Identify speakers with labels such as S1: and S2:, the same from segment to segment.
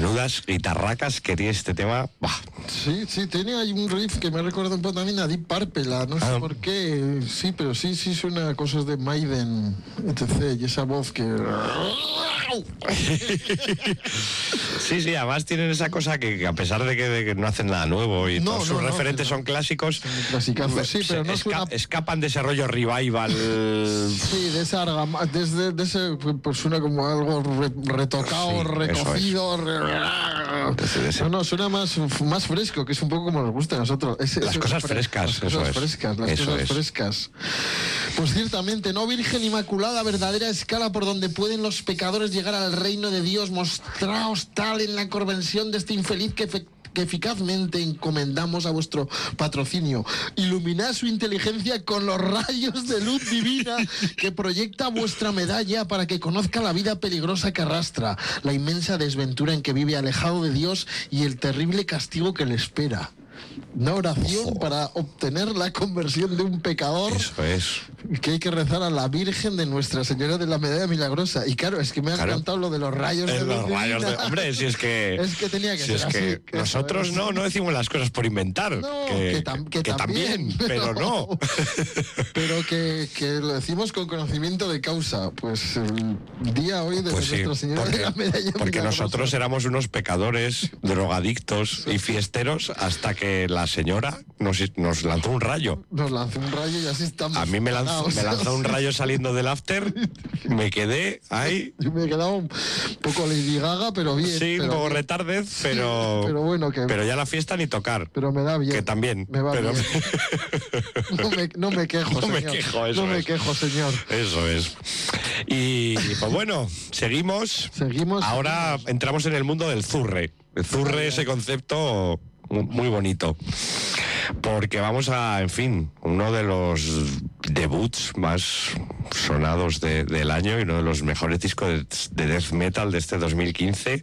S1: Menudas guitarracas que tiene este tema. Bah.
S2: Sí, tiene ahí un riff que me recuerda un poco también a Deep Purple, no sé por qué, sí, pero sí suena a cosas de Maiden, etc. Y esa voz que...
S1: Sí, además tienen esa cosa que a pesar de que no hacen nada nuevo y todos sus referentes son clásicos,
S2: sí, pero no
S1: escapan de ese rollo revival.
S2: Sí, de ese pues suena como algo retocado, recocido. No, suena más fresco, que es un poco como nos gusta a nosotros.
S1: Las cosas frescas,
S2: las cosas frescas. Pues ciertamente, no Virgen Inmaculada, verdadera escala por donde pueden los pecadores llegar al reino de Dios, mostraos tal en la conversión de este infeliz que eficazmente encomendamos a vuestro patrocinio. Iluminad su inteligencia con los rayos de luz divina que proyecta vuestra medalla para que conozca la vida peligrosa que arrastra, la inmensa desventura en que vive alejado de Dios y el terrible castigo que le espera. Una oración para obtener la conversión de un pecador.
S1: Eso es.
S2: Que hay que rezar a la Virgen de Nuestra Señora de la Medalla Milagrosa. Y claro, es que me has cantado lo de los rayos de luz divina.
S1: Hombre, si es que...
S2: Es que tenía que ser así.
S1: Que nosotros no decimos las cosas por inventar.
S2: No,
S1: que también, pero no.
S2: Pero que lo decimos con conocimiento de causa. Pues el día hoy de Nuestra Señora de la Medalla Milagrosa.
S1: Porque nosotros éramos unos pecadores, drogadictos y fiesteros hasta que la señora nos lanzó un rayo.
S2: Nos lanzó un rayo y así estamos.
S1: A mí me lanzó un rayo saliendo del after, me quedé ahí.
S2: Yo me he quedado un poco Lady Gaga, pero bien.
S1: Sí, un poco retardez, pero bueno, pero ya la fiesta ni tocar.
S2: Pero me da bien.
S1: Que también.
S2: Me va bien. No me quejo, señor.
S1: No
S2: me quejo, señor.
S1: Eso es. Y pues bueno, seguimos. Ahora entramos en el mundo del zurre. El zurre, ese concepto muy bonito, porque vamos a, en fin, uno de los debuts más sonados del año y uno de los mejores discos de death metal de este 2015,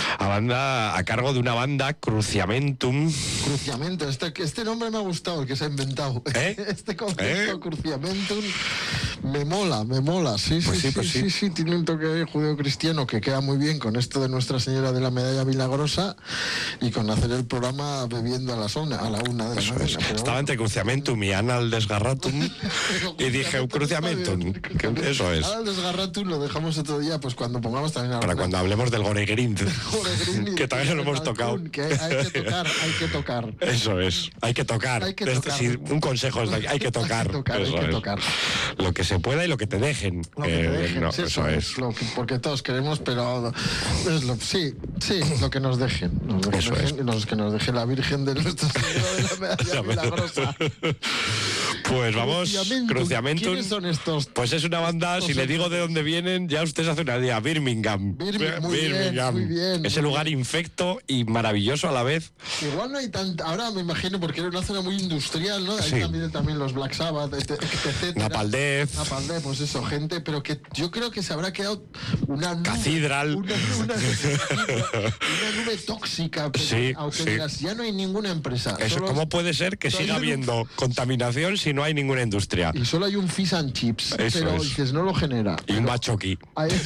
S1: a cargo de una banda, Cruciamentum.
S2: Cruciamentum, este nombre me ha gustado, el que se ha inventado. Este concepto, Cruciamentum, me mola, sí, tiene un toque judeo-cristiano que queda muy bien con esto de Nuestra Señora de la Medalla Milagrosa y con hacer el programa bebiendo a la una de la mañana.
S1: Estaba entre Cruciamentum y Anal Desgarratum y dije Cruciamentum. Eso es.
S2: Anal Desgarratum lo dejamos otro día, pues cuando pongamos también
S1: para cuando hablemos del Goregrind, que también lo hemos tocado.
S2: Que hay que tocar.
S1: Eso es, hay que tocar. Sí, un consejo es hay que tocar.
S2: Hay que tocar.
S1: Lo que se pueda y lo que te dejen. Eso es.
S2: Porque todos queremos, pero es lo que nos dejen. Que nos deje la Virgen de Nuestra Señora de la Medalla Milagrosa.
S1: Pues vamos, Cruciamentum.
S2: ¿Quiénes son estos?
S1: Pues es una banda, si le digo de dónde vienen, ya usted se hace una idea. Birmingham.
S2: Muy bien.
S1: Ese lugar infecto y maravilloso a la vez.
S2: Igual no hay ahora me imagino, porque era una zona muy industrial, ¿no? Ahí también los Black Sabbath, etc.
S1: Napalm Death,
S2: pues eso, gente, pero que yo creo que se habrá quedado una nube,
S1: Cathedral.
S2: Una nube tóxica, aunque digas, ya no hay ninguna empresa.
S1: Eso, ¿cómo puede ser que siga habiendo contaminación si no hay ninguna industria?
S2: Y solo hay un fish and chips, pero dices, no lo genera.
S1: Y un bachoqui.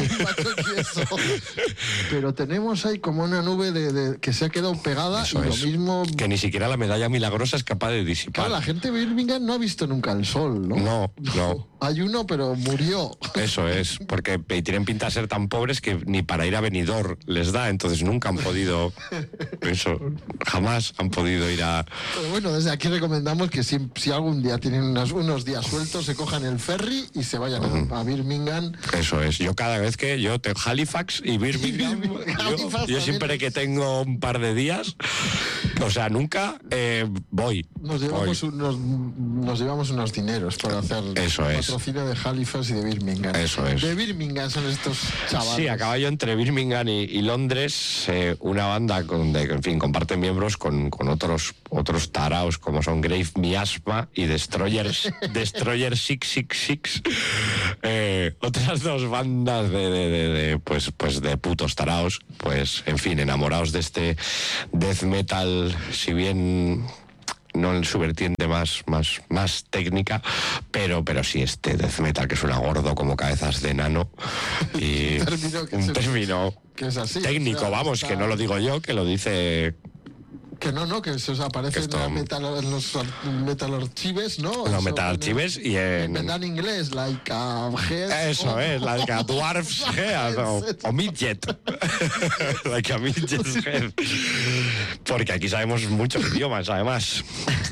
S2: Pero tenemos ahí como una nube que se ha quedado pegada.
S1: Eso
S2: y lo mismo...
S1: Que ni siquiera la Medalla Milagrosa es capaz de disipar.
S2: Claro, la gente de Birmingham no ha visto nunca el sol, ¿no?
S1: No.
S2: Hay uno, pero murió.
S1: Eso es, porque tienen pinta de ser tan pobres que ni para ir a Benidorm les da, entonces nunca han podido... Eso, jamás han podido ir a...
S2: Pero bueno, desde aquí recomendamos que si algún día tienen unos días sueltos, se cojan el ferry y se vayan a Birmingham.
S1: Eso es, yo cada vez que yo tengo Halifax y Birmingham, yo siempre que tengo un par de días, o sea, nunca voy.
S2: Nos llevamos unos dineros para hacer patrocinio de Halifax y de Birmingham.
S1: Eso es.
S2: De Birmingham son estos chavales.
S1: Sí, a caballo entre Birmingham y Londres, una banda que, en fin, comparte miembros con otros taraos como son Grave Miasma y Destroyer 666. Otras dos bandas de putos taraos, pues, en fin, enamorados de este death metal, si bien no en su vertiente más técnica, pero sí este death metal que suena gordo como cabezas de enano y un término
S2: que es así.
S1: Técnico, o sea, vamos, que no lo digo yo, que lo dice...
S2: Que no, que eso aparece en los Metal Archives, ¿no?
S1: En los Metal Archives y en...
S2: En inglés, like a head.
S1: Eso es, like a dwarf's head o midget. Like a midget's head. Porque aquí sabemos muchos idiomas, además.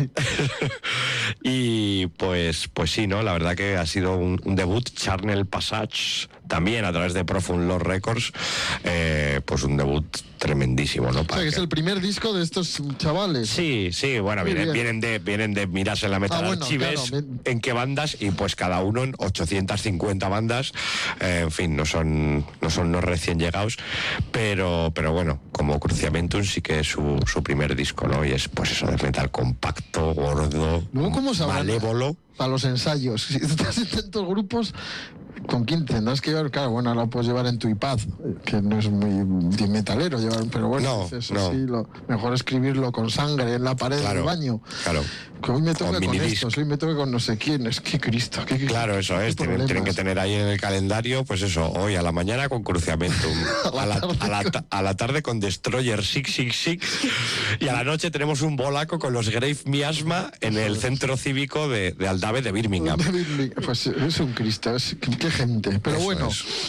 S1: Y pues sí, ¿no? La verdad que ha sido un debut. Charnel Passage, también a través de Profund Lord Records, pues un debut tremendísimo, ¿no?
S2: O sea, que es el primer disco de estos chavales.
S1: Sí, bueno, vienen de mirarse en la Metal Archives, claro, en qué bandas, y pues cada uno en 850 bandas, en fin, no son los recién llegados, pero bueno, como Cruciamentum sí que es su primer disco, ¿no? Y es pues eso, de metal compacto, gordo, malévolo.
S2: Para los ensayos, si estás en tantos grupos, ¿con quién tendrás que llevar? Claro, bueno, ahora lo puedes llevar en tu iPad, que no es muy metalero llevar, pero bueno, sí, lo mejor escribirlo con sangre en la pared del baño.
S1: Claro.
S2: Que hoy me toca con esto, hoy me toca con no sé quién, es que Cristo.
S1: Claro, eso es, tienen que tener ahí en el calendario, pues eso, hoy a la mañana con Cruciamentum, a la tarde con Destroyer 666, y a la noche tenemos un bolaco con los Grave Miasma en el centro cívico de Aldave de Birmingham.
S2: Pues es un Cristo, qué gente, pero eso bueno.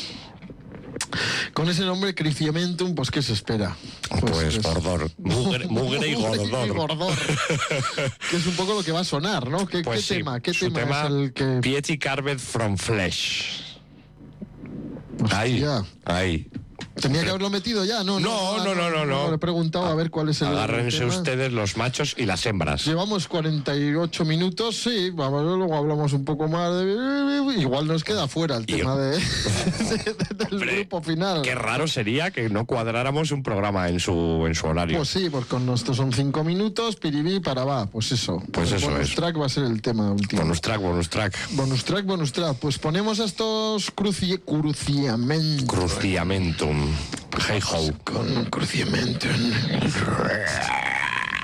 S2: Con ese nombre, Cruciamentum, pues ¿qué se espera?
S1: Pues gordor, mugre y gordor.
S2: Que es un poco lo que va a sonar, ¿no? ¿Qué tema es el que...?
S1: Piety Carved from Flesh. Ahí.
S2: Tenía que haberlo metido ya, ¿no?
S1: No.
S2: Le he preguntado a ver cuál es el...
S1: Agárrense ustedes los machos y las hembras.
S2: Llevamos 48 minutos, sí, luego hablamos un poco más de... Igual nos queda fuera el tema del grupo final.
S1: Qué raro sería que no cuadráramos un programa en su horario.
S2: Pues sí, pues con nosotros son 5 minutos, piribí, para va, pues eso.
S1: Pues eso
S2: bonus track va a ser el tema último.
S1: Bonus track.
S2: Bonus track. Pues ponemos a estos Cruciamentum.
S1: Hey ho.
S2: Con Cruciamentum.